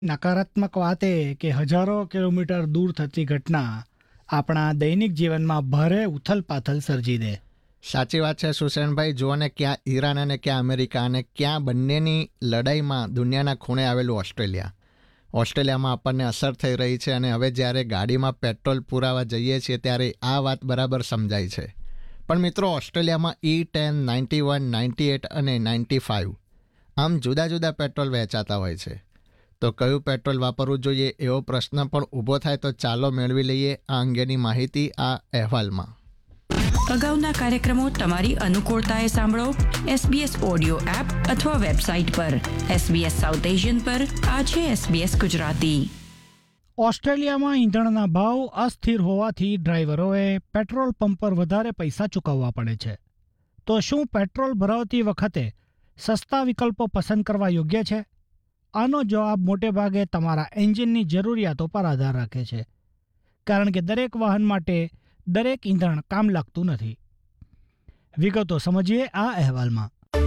નકારાત્મક વાત એ કે હજારો કિલોમીટર દૂર થતી ઘટના આપણા દૈનિક જીવનમાં ભારે ઉથલપાથલ સર્જી દે. સાચી વાત છે સુશેનભાઈ. જુઓ ને ક્યાં ઈરાન અને ક્યાં અમેરિકા અને ક્યાં બંનેની લડાઈમાં દુનિયાના ખૂણે આવેલું ઓસ્ટ્રેલિયા. ઓસ્ટ્રેલિયામાં આપણને અસર થઈ રહી છે અને હવે જ્યારે ગાડીમાં પેટ્રોલ પુરાવા જઈએ છીએ ત્યારે આ વાત બરાબર સમજાય છે. પણ મિત્રો, ઓસ્ટ્રેલિયામાં E10, 91, 98 અને 95 આમ જુદા જુદા પેટ્રોલ વહેંચાતા હોય છે. તો કયું પેટ્રોલ વાપરવું જોઈએ એવો પ્રશ્ન પણ ઊભો થાય. તો ચાલો મેળવી લઈએ આ અંગેની માહિતી આ અહેવાલમાં. અગાઉના કાર્યક્રમો તમારી અનુકૂળતાએ સાંભળો SBS ઓડિયો એપ અથવા વેબસાઇટ પર. SBS સાઉથ એશિયન પર આજે SBS ગુજરાતી. ઓસ્ટ્રેલિયામાં ઈંધણના ભાવ અસ્થિર હોવાથી ડ્રાઈવરોએ પેટ્રોલ પંપ પર વધારે પૈસા ચૂકવવા પડે છે. તો શું પેટ્રોલ ભરાવતી વખતે સસ્તા વિકલ્પો પસંદ કરવા યોગ્ય છે? આનો જવાબ મોટે ભાગે તમારા એન્જિનની જરૂરિયાતો પર આધાર રાખે છે, કારણ કે દરેક વાહન માટે દરેક ઈંધણ કામ લાગતું નથી. વિગતો સમજીએ આ અહેવાલમાં.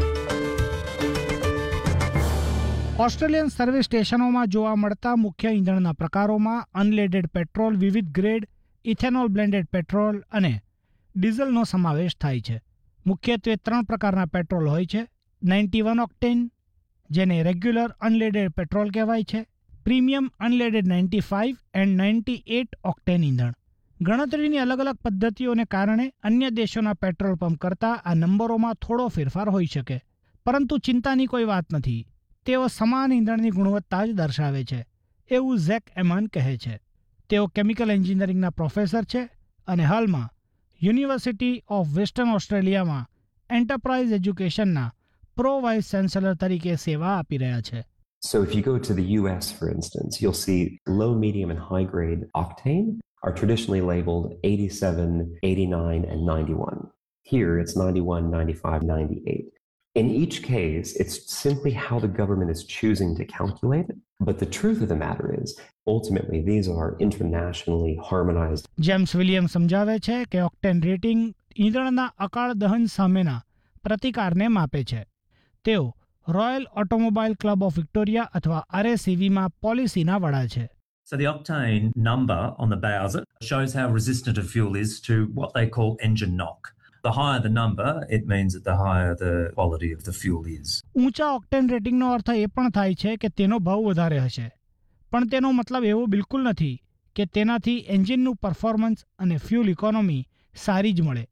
ઓસ્ટ્રેલિયન સર્વિસ સ્ટેશનોમાં જોવા મળતા મુખ્ય ઈંધણના પ્રકારોમાં અનલેડેડ પેટ્રોલ, વિવિધ ગ્રેડ, ઇથેનોલ બ્લેન્ડેડ પેટ્રોલ અને ડીઝલનો સમાવેશ થાય છે. મુખ્યત્વે 3 પ્રકારના પેટ્રોલ હોય છે: 91 ઓક્ટેન, જેને રેગ્યુલર અનલેડેડ પેટ્રોલ કહેવાય છે, પ્રીમિયમ અનલેડેડ 95 એન્ડ 98 ઓક્ટેન ઈંધણ. ગણતરીની અલગ અલગ પદ્ધતિઓને કારણે અન્ય દેશોના પેટ્રોલ પંપ કરતાં આ નંબરોમાં થોડો ફેરફાર હોઈ શકે, પરંતુ ચિંતાની કોઈ વાત નથી. તેઓ સમાન ઈંધણની ગુણવત્તા જ દર્શાવે છે, એવું ઝેક એમન કહે છે. તેઓ કેમિકલ એન્જિનિયરિંગના પ્રોફેસર છે અને હાલમાં યુનિવર્સિટી ઓફ વેસ્ટર્ન ઓસ્ટ્રેલિયામાં એન્ટરપ્રાઇઝ એજ્યુકેશનના પ્રો વાઇસ ચાન્સેલર તરીકે સેવા આપી રહ્યા છે. So if you go to the US, for instance, you'll see low, medium, and high grade octane are traditionally labeled 87, 89, and 91. Here it's 91, 95, 98. In each case, it's simply how the government is choosing to calculate it. But the truth of the matter is, ultimately, these are internationally harmonized. James William સમજાવે છે કે octane rating ઈંધણના અકાળ દહન સામેના પ્રતિકારને માપે છે. તેઓ royal automobile club of Victoria અથવા RACVમાં પોલિસીના વડા છે. So the octane number on the bowser shows how resistant a fuel is to what they call engine knock. The higher the number, it means that the higher the quality of the fuel is. ઊંચા octane રેટિંગનો અર્થ એ પણ થાય છે કે તેનો ભાવ વધારે હશે, પણ તેનો મતલબ એવો બિલકુલ નથી કે તેનાથી એન્જિનનું પરફોર્મન્સ અને ફ્યુલ ઇકોનોમી સારી જ મળે.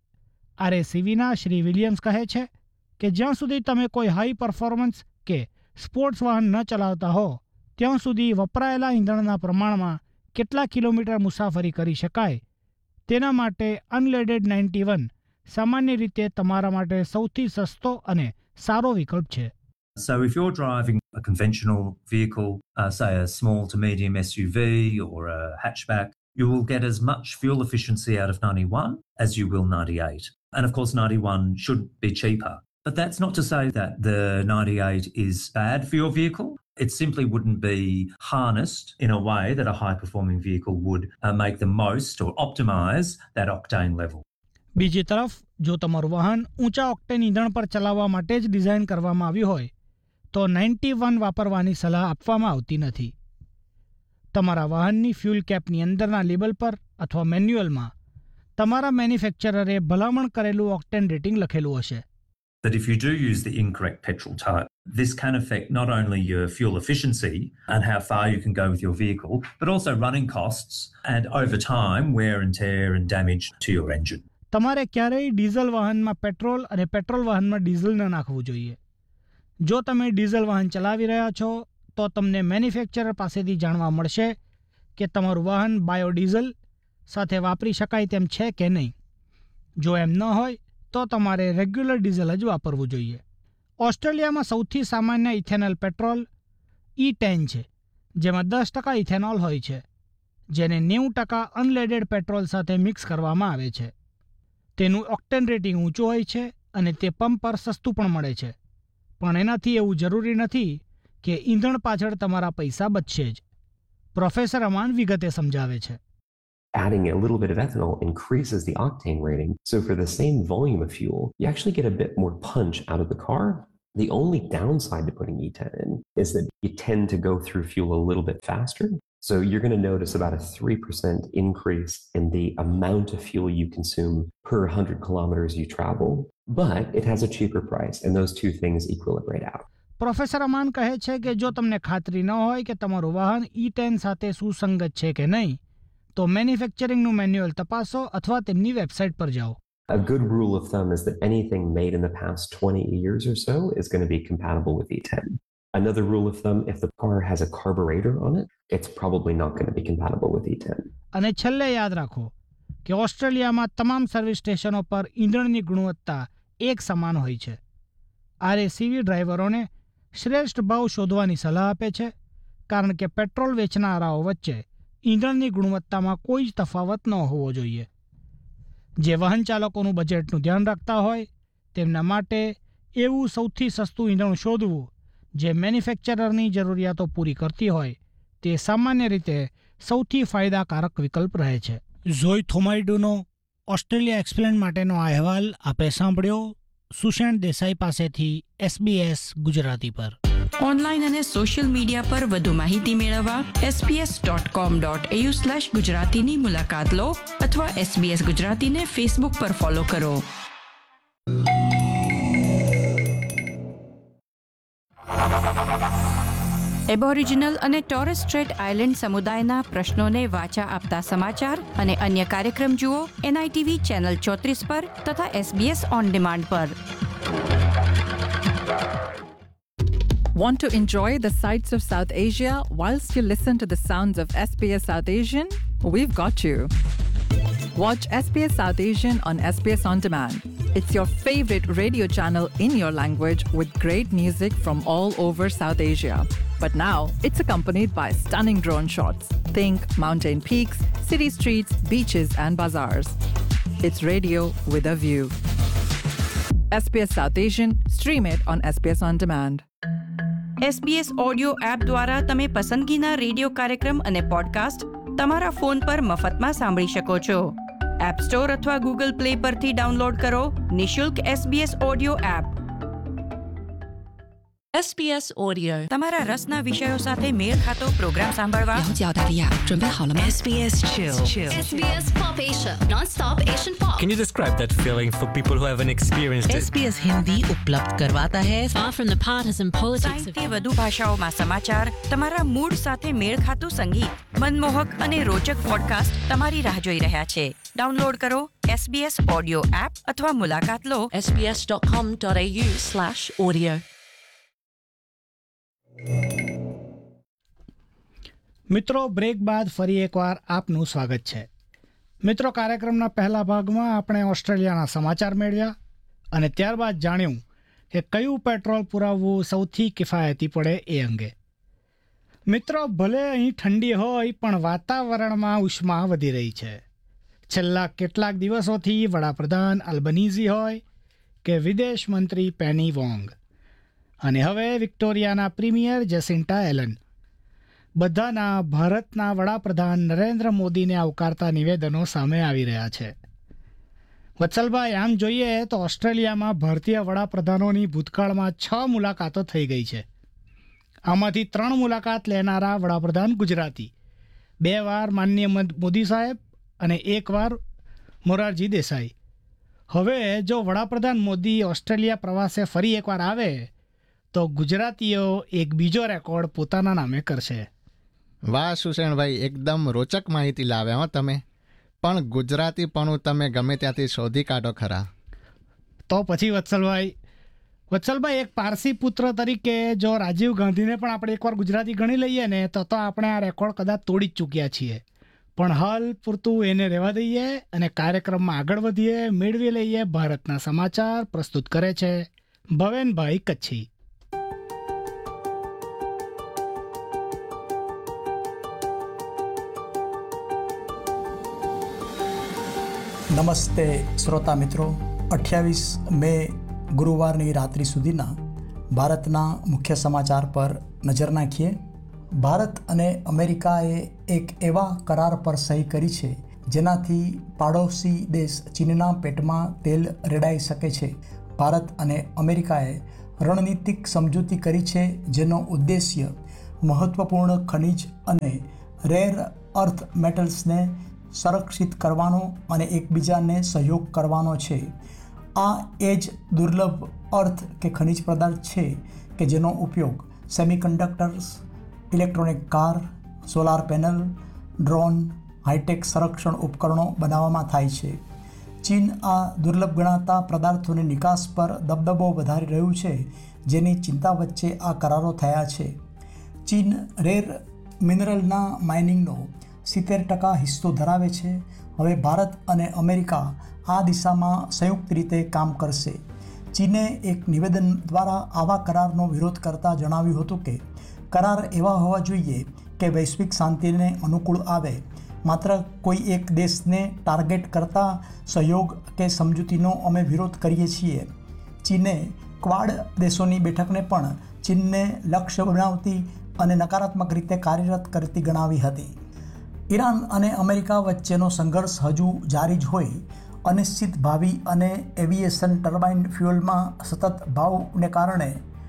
RACVના શ્રી વિલિયમ્સ કહે છે કે જ્યાં સુધી તમે કોઈ હાઈ પરફોર્મન્સ કે સ્પોર્ટ્સ વાહન ન ચલાવતા હો ત્યાં સુધી વપરાયેલા ઈંધણના પ્રમાણમાં કેટલા કિલોમીટર મુસાફરી કરી શકાય તેના માટે અનલેડેડ 91 સામાન્ય રીતે તમારા માટે સૌથી સસ્તો અને સારો વિકલ્પ છે. So if you're driving a conventional vehicle, say a small to medium SUV or a hatchback, you will get as much fuel efficiency out of 91 as you will 98. And of course 91 should be cheaper. But that's not to say that the 98 is bad for your vehicle. It simply wouldn't be harnessed in a way that a high-performing vehicle would make the most or optimize that octane level. બીજી તરફ, જો તમારું વાહન ઊંચા octane ઈંધણ પર ચલાવવા માટે જ ડિઝાઇન કરવામાં આવ્યું હોય તો 91 વાપરવાની સલાહ આપવામાં આવતી નથી. તમારા વાહનની ફ્યુલ કેપની અંદરના લેબલ પર અથવા મેન્યુઅલમાં તમારા મેન્યુફેક્ચરરે ભલામણ કરેલું ઓક્ટેન રેટિંગ લખેલું હશે. That if you do use the incorrect petrol type, this can affect not only your fuel efficiency and how far you can go with your vehicle, but also running costs and over time wear and tear and damage to your engine. તમારે ક્યારેય diesel વાહનમાં petrol અને petrol વાહનમાં diesel ન નાખવું જોઈએ. જો તમે ડીઝલ વાહન ચલાવી રહ્યા છો તો તમને મેન્યુફેક્ચરર પાસેથી જાણવા મળશે કે તમારું વાહન બાયોડીઝલ સાથે વાપરી શકાય તેમ છે કે નહીં. જો એમ ન હોય તો તમારે રેગ્યુલર ડીઝલ જ વાપરવું જોઈએ. ઓસ્ટ્રેલિયામાં સૌથી સામાન્ય ઇથેનોલ પેટ્રોલ E10 છે, જેમાં 10% ઇથેનોલ હોય છે, જેને 90% અનલેડેડ પેટ્રોલ સાથે મિક્સ કરવામાં આવે છે. તેનું ઓક્ટેન રેટિંગ ઊંચું હોય છે અને તે પંપ પર સસ્તું પણ મળે છે, પણ એનાથી એવું જરૂરી નથી કે ઈંધણ પાછળ તમારા પૈસા બચશે જ. પ્રોફેસર અમાન વિગતે સમજાવે છે. Adding a little bit of ethanol increases the octane rating. So for the same volume of fuel, you actually get a bit more punch out of the car. The only downside to putting E10 in is that you tend to go through fuel a little bit faster. So you're going to notice about a 3% increase in the amount of fuel you consume per 100 kilometers you travel, but it has a cheaper price, and those two things equilibrate out. Professor અમાન કહે છે કે જો તમને ખાતરી ન હોય કે તમારું વાહન E10 સાથે સુસંગત છે કે નહીં, તો મેન્યુફેક્ચરિંગનું મેન્યુઅલ તપાસો અથવા તેમની વેબસાઇટ પર જાઓ. A good rule of thumb is that anything made in the past 20 years or so is going to be compatible with E10. Another rule of thumb, if the car has a carburetor on it, it's probably not going to be compatible with E10. અને છેલ્લે યાદ રાખો કે ઓસ્ટ્રેલિયામાં તમામ service સ્ટેશનો પર ઈંધણની ગુણવત્તા એક સમાન હોય છે. RACV ડ્રાઈવરોને શ્રેષ્ઠ ભાવ શોધવાની સલાહ આપે છે, કારણ કે પેટ્રોલ વેચનારાઓ વચ્ચે ઈંધણની ગુણવત્તામાં કોઈ જ તફાવત ન હોવો જોઈએ. જે વાહન ચાલકોનું બજેટનું ધ્યાન રાખતા હોય તેમના માટે એવું સૌથી સસ્તું ઈંધણ શોધવું જે મેન્યુફેક્ચરરની જરૂરિયાતો પૂરી કરતી હોય તે સામાન્ય રીતે સૌથી ફાયદાકારક વિકલ્પ રહે છે. ઝોઈ થોમાઇડુનો ઓસ્ટ્રેલિયા એક્સપ્લેન માટેનો આ અહેવાલ આપે સાંભળ્યો સુષેણ દેસાઈ પાસેથી SBS ગુજરાતી પર. ઓનલાઈન અને સોશિયલ મીડિયા પર વધુ માહિતી મેળવવા sbs.com.au/ગુજરાતીની મુલાકાત લો અથવા SBS ગુજરાતીને ફેસબુક પર ફોલો કરો. એબોરિજિનલ અને ટોરેસ સ્ટ્રેટ આઇલેન્ડ સમુદાયના પ્રશ્નોને વાચા આપતા સમાચાર અને અન્ય કાર્યક્રમ જુઓ NITV ચેનલ 34 પર તથા SBS ઓન ડિમાન્ડ પર. Want to enjoy the sights of South Asia whilst you listen to the sounds of SBS South Asian? We've got you. Watch SBS South Asian on SBS On Demand. It's your favorite radio channel in your language with great music from all over South Asia. But now it's accompanied by stunning drone shots. Think mountain peaks, city streets, beaches and bazaars. It's radio with a view. SBS South Asian, stream it on SBS On Demand. SBS audio app દ્વારા તમે પસંદગીના radio કાર્યક્રમ અને podcast તમારા phone પર મફતમાં સાંભળી શકો છો. એપ સ્ટોર અથવા ગૂગલ પ્લે પરથી ડાઉનલોડ કરો નિઃશુલ્ક SBS audio app. SBS Audio તમારા રસના વિષયો સાથે મેળ ખાતો પ્રોગ્રામ સાંભળવા 了解澳大利亚，准备好了吗 SBS Chill. SBS Pop Asia, non-stop Asian pop. Can you describe that feeling for people who haven't experienced it? SBS Hindi उपलब्ध करवाता है Far from the partisan politics of સાહિત્ય વધુ ભાષાઓમાં સમાચાર, તમારા મૂડ સાથે મેળ ખાતું સંગીત, મનમોહક અને રોચક પોડકાસ્ટ તમારી રાહ જોઈ રહ્યા છે. ડાઉનલોડ કરો SBS ઓડિયો એપ અથવા મુલાકાત લો sbs.com.au/audio. મિત્રો, બ્રેક બાદ ફરી એકવાર આપનું સ્વાગત છે. મિત્રો, કાર્યક્રમના પહેલા ભાગમાં આપણે ઓસ્ટ્રેલિયાના સમાચાર મેળવ્યા અને ત્યારબાદ જાણ્યું કે કયું પેટ્રોલ પુરાવવું સૌથી કિફાયતી પડે એ અંગે. મિત્રો, ભલે અહીં ઠંડી હોય પણ વાતાવરણમાં ઉષ્મા વધી રહી છે. છેલ્લા કેટલાક દિવસોથી વડાપ્રધાન અલ્બનીઝી હોય કે વિદેશ મંત્રી પેની વોંગ અને હવે વિક્ટોરિયાના પ્રીમિયર જેસિન્ટા એલન બધાના ભારતના વડાપ્રધાન નરેન્દ્ર મોદીને આવકારતા નિવેદનો સામે આવી રહ્યા છે. વત્સલભાઈ, આમ જોઈએ તો ઓસ્ટ્રેલિયામાં ભારતીય વડાપ્રધાનોની ભૂતકાળમાં 6 મુલાકાતો થઈ ગઈ છે. આમાંથી 3 મુલાકાત લેનારા વડાપ્રધાન ગુજરાતી, 2 વાર માનનીય મોદી સાહેબ અને 1 વાર મોરારજી દેસાઈ. હવે જો વડાપ્રધાન મોદી ઓસ્ટ્રેલિયા પ્રવાસે ફરી એકવાર આવે તો ગુજરાતીઓ એક બીજો રેકોર્ડ પોતાના નામે કરશે. વાહ સુષેણભાઈ, એકદમ રોચક માહિતી લાવ્યા હો તમે. પણ ગુજરાતીપણું તમે ગમે ત્યાંથી શોધી કાઢો ખરા. તો પછી વત્સલભાઈ એક પારસી પુત્ર તરીકે જો રાજીવ ગાંધીને પણ આપણે એકવાર ગુજરાતી ગણી લઈએ ને તો આપણે આ રેકોર્ડ કદાચ તોડી જ ચૂક્યા છીએ. પણ હાલ પૂરતું એને રહેવા દઈએ અને કાર્યક્રમમાં આગળ વધીએ, મેળવી લઈએ ભારતના સમાચાર. પ્રસ્તુત કરે છે ભવેનભાઈ કચ્છી. નમસ્તે શ્રોતા મિત્રો, 28 મે ગુરુવારની રાત્રિ સુધીના ભારતના મુખ્ય સમાચાર પર નજર નાખીએ. ભારત અને અમેરિકાએ એક એવા કરાર પર સહી કરી છે જેનાથી પાડોશી દેશ ચીનના પેટમાં તેલ રેડાઈ શકે છે. ભારત અને અમેરિકાએ રણનીતિક સમજૂતી કરી છે, જેનો ઉદ્દેશ્ય મહત્વપૂર્ણ ખનિજ અને રેર અર્થ મેટલ્સને સંરક્ષિત કરવાનો અને એકબીજાને સહયોગ કરવાનો છે. આ એ જ દુર્લભ અર્થ કે ખનિજ પદાર્થ છે કે જેનો ઉપયોગ semiconductors, electronic car, solar panel, drone, high tech સંરક્ષણ ઉપકરણો બનાવવામાં થાય છે. ચીન આ દુર્લભ ગણાતા પદાર્થોની નિકાસ પર દબદબો વધારી રહ્યું છે, જેની ચિંતા વચ્ચે આ કરારો થયા છે. ચીન રેર મિનરલના માઇનિંગનો 70% હિસ્સો ધરાવે છે. હવે ભારત અને અમેરિકા આ દિશામાં સંયુક્ત રીતે કામ કરશે. ચીને એક નિવેદન દ્વારા આવા કરારનો વિરોધ કરતા જણાવ્યું હતું કે કરાર એવા હોવા જોઈએ કે વૈશ્વિક શાંતિને અનુકૂળ આવે. માત્ર કોઈ એક દેશને ટાર્ગેટ કરતા સહયોગ કે સમજૂતીનો અમે વિરોધ કરીએ છીએ. ચીને ક્વાડ દેશોની બેઠકને પણ ચીનને લક્ષ્ય બનાવતી અને નકારાત્મક રીતે કાર્યરત કરતી ગણાવી હતી. ઈરાન અને અમેરિકા વચ્ચેનો સંઘર્ષ હજુ જારી જ હોય, અનિશ્ચિત ભાવિ અને એવિએશન ટર્બાઇન ફ્યુઅલમાં સતત ભાવને કારણે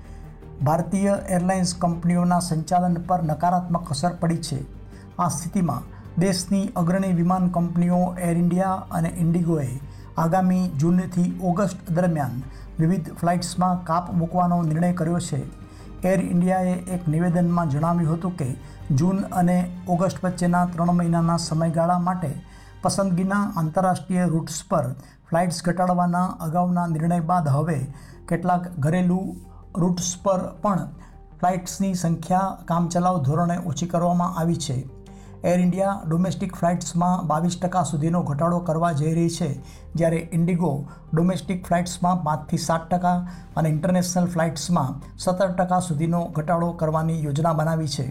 ભારતીય એરલાઇન્સ કંપનીઓના સંચાલન પર નકારાત્મક અસર પડી છે. આ સ્થિતિમાં દેશની અગ્રણી વિમાન કંપનીઓ એર ઇન્ડિયા અને ઇન્ડિગોએ આગામી જૂનથી ઓગસ્ટ દરમિયાન વિવિધ ફ્લાઇટ્સમાં કાપ મૂકવાનો નિર્ણય કર્યો છે. એર ઇન્ડિયાએ એક નિવેદનમાં જણાવ્યું હતું કે જૂન અને ઓગસ્ટ વચ્ચેના 3 મહિનાના સમયગાળા માટે પસંદગીના આંતરરાષ્ટ્રીય રૂટ્સ પર ફ્લાઇટ્સ ઘટાડવાના અગાઉના નિર્ણય બાદ હવે કેટલાક ઘરેલું રૂટ્સ પર પણ ફ્લાઇટ્સની સંખ્યા કામચલાઉ ધોરણે ઓછી કરવામાં આવી છે. એર ઇન્ડિયા ડોમેસ્ટિક ફ્લાઇટ્સમાં 22% સુધીનો ઘટાડો કરવા જઈ રહી છે, જ્યારે ઇન્ડિગો ડોમેસ્ટિક ફ્લાઇટ્સમાં 5થી 7% અને ઇન્ટરનેશનલ ફ્લાઇટ્સમાં 17% સુધીનો ઘટાડો કરવાની યોજના બનાવી છે.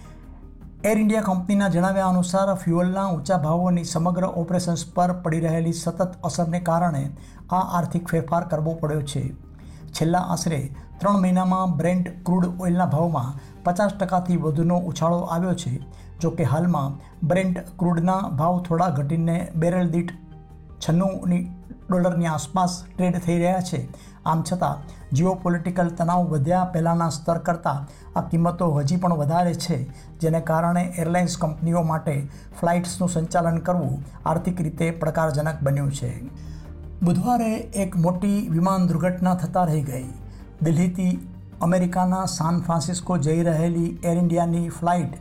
એર ઇન્ડિયા કંપનીના જણાવ્યા અનુસાર ફ્યુઅલના ઊંચા ભાવોની સમગ્ર ઓપરેશન્સ પર પડી રહેલી સતત અસરને કારણે આ આર્થિક ફેરફાર કરવો પડ્યો છે. છેલ્લા આશરે 3 મહિનામાં બ્રેન્ટ ક્રૂડ ઓઇલના ભાવમાં 50%થી વધુનો ઉછાળો આવ્યો છે. જોકે હાલમાં બ્રેન્ટ ક્રૂડના ભાવ થોડા ઘટીને બેરલ દીઠ $96 આસપાસ ટ્રેડ થઈ રહ્યા છે. આમ છતાં જીઓપોલિટિકલ તણાવ વધ્યા પહેલાંના સ્તર કરતાં આ કિંમતો હજી પણ વધારે છે, જેને કારણે એરલાઇન્સ કંપનીઓ માટે ફ્લાઇટ્સનું સંચાલન કરવું આર્થિક રીતે પડકારજનક બન્યું છે. બુધવારે એક મોટી વિમાન દુર્ઘટના થતાં રહી ગઈ. દિલ્હીથી અમેરિકાના સાન ફ્રાન્સિસ્કો જઈ રહેલી એર ઇન્ડિયાની ફ્લાઇટ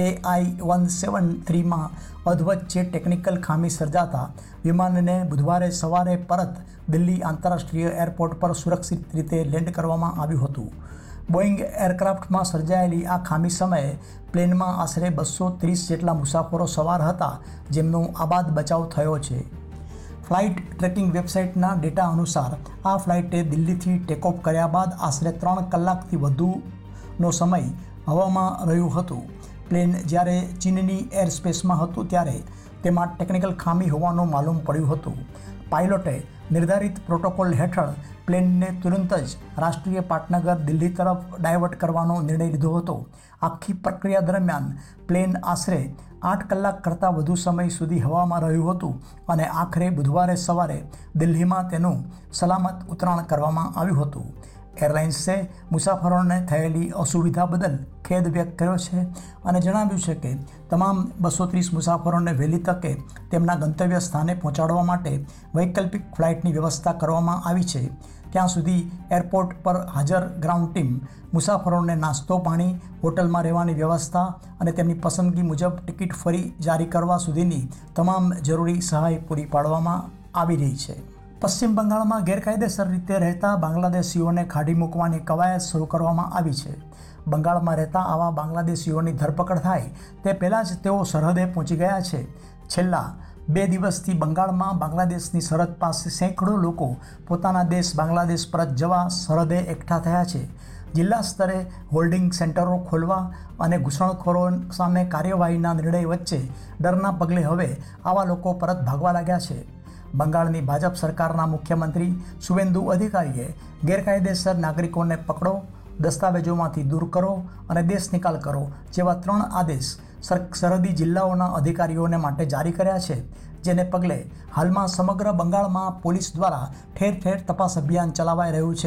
AI-173માં અધવચ્ચે ટેકનિકલ ખામી સર્જાતા વિમાનને બુધવારે સવારે પરત દિલ્હી આંતરરાષ્ટ્રીય એરપોર્ટ પર સુરક્ષિત રીતે લેન્ડ કરવામાં આવ્યું હતું. બોઇંગ એરક્રાફ્ટમાં સર્જાયેલી આ ખામી સમયે પ્લેનમાં આશરે 230 જેટલા મુસાફરો સવાર હતા, જેમનો આબાદ બચાવ થયો છે. ફ્લાઇટ ટ્રેકિંગ વેબસાઇટના ડેટા અનુસાર આ ફ્લાઇટે દિલ્હીથી ટેકઓફ કર્યા બાદ આશરે 3 કલાકથી વધુનો સમય હવામાં રહ્યું હતું. પ્લેન જ્યારે ચીનની એર સ્પેસમાં હતું ત્યારે તેમાં ટેકનિકલ ખામી હોવાનું માલુમ પડ્યું હતું. પાયલોટે નિર્ધારિત પ્રોટોકોલ હેઠળ પ્લેનને તુરંત જ રાષ્ટ્રીય પાટનગર દિલ્હી તરફ ડાયવર્ટ કરવાનો નિર્ણય લીધો હતો. આખી પ્રક્રિયા દરમિયાન પ્લેન આશરે 8 કલાક કરતાં વધુ સમય સુધી હવામાં રહ્યું હતું અને આખરે બુધવારે સવારે દિલ્હીમાં તેનું સલામત ઉતરાણ કરવામાં આવ્યું હતું. એરલાઇન્સે મુસાફરોને થયેલી અસુવિધા બદલ ખેદ વ્યક્ત કર્યો છે અને જણાવ્યું છે કે તમામ 230 મુસાફરોને વહેલી તકે તેમના ગંતવ્ય સ્થાને પહોંચાડવા માટે વૈકલ્પિક ફ્લાઇટની વ્યવસ્થા કરવામાં આવી છે. ત્યાં સુધી એરપોર્ટ પર હાજર ગ્રાઉન્ડ ટીમ મુસાફરોને નાસ્તો પાણી, હોટલમાં રહેવાની વ્યવસ્થા અને તેમની પસંદગી મુજબ ટિકિટ ફરી જારી કરવા સુધીની તમામ જરૂરી સહાય પૂરી પાડવામાં આવી રહી છે. પશ્ચિમ બંગાળમાં ગેરકાયદેસર રીતે રહેતા બાંગ્લાદેશીઓને કાઢી મૂકવાની કવાયત શરૂ કરવામાં આવી છે. બંગાળમાં રહેતા આવા બાંગ્લાદેશીઓની ધરપકડ થાય તે પહેલાં જ તેઓ સરહદે પહોંચી ગયા છે. છેલ્લા 2 દિવસથી બંગાળમાં બાંગ્લાદેશની સરહદ પાસે સેંકડો લોકો પોતાના દેશ બાંગ્લાદેશ પરત જવા સરહદે એકઠા થયા છે. જિલ્લા સ્તરે હોલ્ડિંગ સેન્ટરો ખોલવા અને ઘૂસણખોરો સામે કાર્યવાહીના નિર્ણય વચ્ચે ડરના પગલે હવે આવા લોકો પરત ભાગવા લાગ્યા છે. બંગાળની ભાજપ સરકારના મુખ્યમંત્રી શુવેન્દુ અધિકારીએ ગેરકાયદેસર નાગરિકોને પકડો, દસ્તાવેજોમાંથી દૂર કરો અને દેશ નિકાલ કરો જેવા 3 આદેશ સરહદી જિલ્લાઓના અધિકારીઓને માટે જારી કર્યા છે, જેને પગલે હાલમાં સમગ્ર બંગાળમાં પોલીસ દ્વારા ઠેર ઠેર તપાસ અભિયાન ચલાવાઈ રહ્યું છે,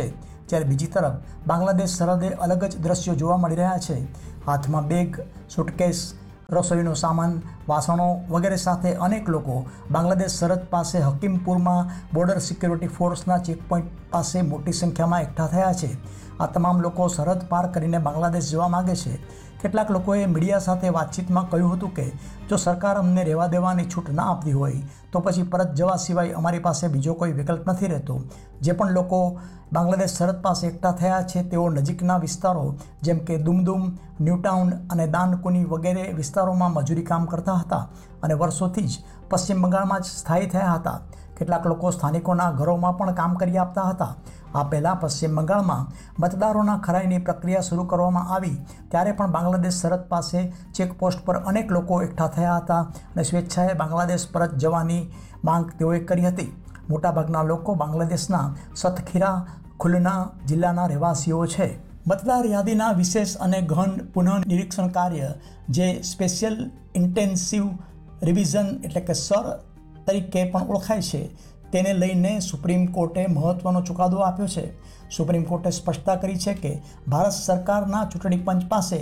જ્યારે બીજી તરફ બાંગ્લાદેશ સરહદે અલગ જ દ્રશ્યો જોવા મળી રહ્યા છે. હાથમાં બેગ, સુટકેસ, રસોઈનો સામાન, વાસણો વગેરે સાથે અનેક લોકો બાંગ્લાદેશ સરહદ પાસે હકીમપુરમાં બોર્ડર સિક્યોરિટી ફોર્સના ચેકપોઇન્ટ પાસે મોટી સંખ્યામાં એકઠા થયા છે. આ તમામ લોકો સરહદ પાર કરીને બાંગ્લાદેશ જવા માગે છે. કેટલાક લોકોએ મીડિયા સાથે વાતચીતમાં કહ્યું હતું કે જો સરકાર અમને રહેવા દેવાની છૂટ ના આપતી હોય તો પછી પરત જવા સિવાય અમારી પાસે બીજો કોઈ વિકલ્પ નથી રહેતો. જે પણ લોકો બાંગ્લાદેશ સરહદ પાસે એકઠા થયા છે તેઓ નજીકના વિસ્તારો જેમ કે દુમદુમ, ન્યૂટાઉન અને દાનકુની વગેરે વિસ્તારોમાં મજૂરી કામ કરતા હતા અને વર્ષોથી જ પશ્ચિમ બંગાળમાં જ સ્થાયી થયા હતા. કેટલાક લોકો સ્થાનિકોના ઘરોમાં પણ કામ કરી આપતા હતા. આ પહેલાં પશ્ચિમ બંગાળમાં મતદારોના ખરાઈની પ્રક્રિયા શરૂ કરવામાં આવી ત્યારે પણ બાંગ્લાદેશ સરહદ પાસે ચેકપોસ્ટ પર અનેક લોકો એકઠા થયા હતા અને સ્વેચ્છાએ બાંગ્લાદેશ પરત જવાની માંગ તેઓએ કરી હતી. મોટાભાગના લોકો બાંગ્લાદેશના સતખીરા, ખુલના જિલ્લાના રહેવાસીઓ છે. મતદાર યાદીના વિશેષ અને ગહન પુનઃનિરીક્ષણ કાર્ય જે સ્પેશિયલ ઇન્ટેન્સિવ રિવિઝન એટલે કે સર તરીકે પણ ઓળખાય છે તેને લઈને સુપ્રીમ કોર્ટે મહત્વનો ચુકાદો આપ્યો છે. સુપ્રીમ કોર્ટે સ્પષ્ટતા કરી છે કે ભારત સરકારના ચૂંટણી પંચ પાસે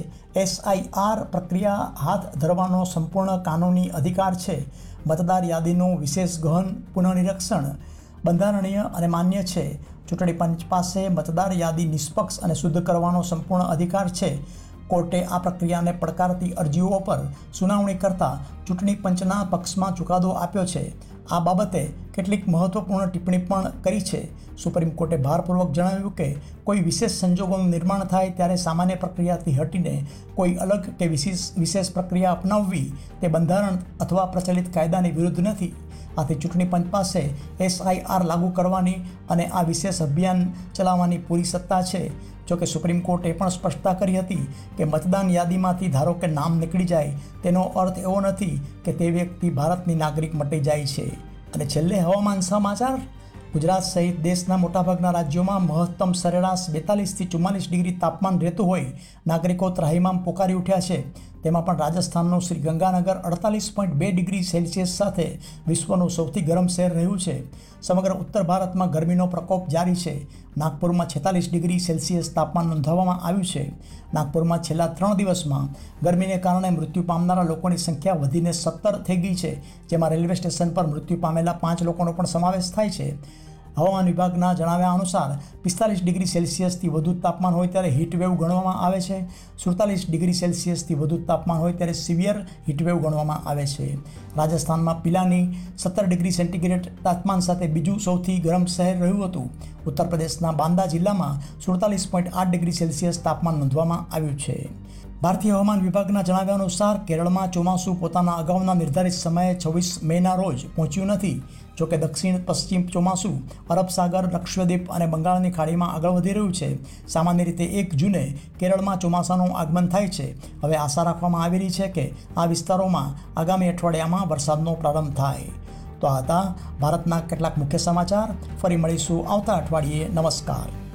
SIR પ્રક્રિયા હાથ ધરવાનો સંપૂર્ણ કાનૂની અધિકાર છે. મતદાર યાદીનું વિશેષ ગહન પુનઃનિરીક્ષણ બંધારણીય અને માન્ય છે. ચૂંટણી પંચ પાસે મતદાર યાદી નિષ્પક્ષ અને શુદ્ધ કરવાનો સંપૂર્ણ અધિકાર છે. કોર્ટે આ પ્રક્રિયાને પડકારતી અરજીઓ પર સુનાવણી કરતા ચૂંટણી પંચના પક્ષમાં ચુકાદો આપ્યો છે. આ બાબતે કેટલીક મહત્વપૂર્ણ ટિપ્પણી પણ કરી છે. સુપ્રીમ કોર્ટે ભારપૂર્વક જણાવ્યું કે કોઈ વિશેષ સંજોગોનું નિર્માણ થાય ત્યારે સામાન્ય પ્રક્રિયાથી હટીને કોઈ અલગ કે વિશેષ પ્રક્રિયા અપનાવવી તે બંધારણ અથવા પ્રચલિત કાયદાની વિરુદ્ધ નથી. આથી ચૂંટણી પંચ પાસે SIR લાગુ કરવાની અને આ વિશેષ અભિયાન ચલાવવાની પૂરી સત્તા છે. જોકે સુપ્રીમ કોર્ટે પણ સ્પષ્ટતા કરી હતી કે મતદાન યાદીમાંથી ધારો કે નામ નીકળી જાય તેનો અર્થ એવો નથી કે તે વ્યક્તિ ભારતની નાગરિક મટી જાય છે. અને છેલ્લે હવામાન સમાચાર. ગુજરાત સહિત દેશના મોટાભાગના રાજ્યોમાં મહત્તમ સરેરાશ 42 થી 44 ડિગ્રી તાપમાન રહેતું હોય નાગરિકો ત્રાહિમામ પોકારી ઉઠ્યા છે. તેમાં પણ રાજસ્થાનનું શ્રી ગંગાનગર 48.2 ડિગ્રી સેલ્સિયસ સાથે વિશ્વનું સૌથી ગરમ શહેર રહ્યું છે. સમગ્ર ઉત્તર ભારતમાં ગરમીનો પ્રકોપ જારી છે. નાગપુરમાં 46 ડિગ્રી સેલ્સિયસ તાપમાન નોંધાવવામાં આવ્યું છે. નાગપુરમાં છેલ્લા 3 દિવસમાં ગરમીને કારણે મૃત્યુ પામનારા લોકોની સંખ્યા વધીને 17 થઈ ગઈ છે, જેમાં રેલવે સ્ટેશન પર મૃત્યુ પામેલા 5 લોકોનો પણ સમાવેશ થાય છે. હવામાન વિભાગના જણાવ્યા અનુસાર 45 ડિગ્રી સેલ્સિયસથી વધુ તાપમાન હોય ત્યારે હીટવેવ ગણવામાં આવે છે. 47 ડિગ્રી સેલ્સિયસથી વધુ તાપમાન હોય ત્યારે સિવિયર હીટવેવ ગણવામાં આવે છે. રાજસ્થાનમાં પિલાની 17 ડિગ્રી સેન્ટીગ્રેડ તાપમાન સાથે બીજું સૌથી ગરમ શહેર રહ્યું હતું. ઉત્તર પ્રદેશના બાંદા જિલ્લામાં 47.8 ડિગ્રી સેલ્સિયસ તાપમાન નોંધવામાં આવ્યું છે. ભારતીય હવામાન વિભાગના જણાવ્યા અનુસાર કેરળમાં ચોમાસું પોતાના અગાઉના નિર્ધારિત સમયે 26 મેના રોજ પહોંચ્યું નથી. જોકે દક્ષિણ પશ્ચિમ ચોમાસું અરબ સાગર, લક્ષદ્વીપ અને બંગાળની ખાડીમાં આગળ વધી રહ્યું છે. સામાન્ય રીતે 1 જૂને કેરળમાં ચોમાસાનું આગમન થાય છે. હવે આશા રાખવામાં આવી રહી છે કે આ વિસ્તારોમાં આગામી અઠવાડિયામાં વરસાદનો પ્રારંભ થાય. તો આ હતા ભારતના કેટલાક મુખ્ય સમાચાર. ફરી મળીશું આવતા અઠવાડિયે. નમસ્કાર.